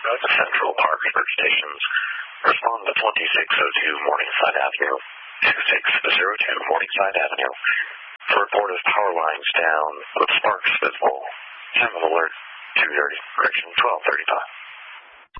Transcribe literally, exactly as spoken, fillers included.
The Central Park search stations. Respond to twenty-six oh two Morningside Avenue, twenty-six oh two Morningside Avenue. For report of power lines down with sparks visible. Time of alert two thirty, correction twelve thirty-five.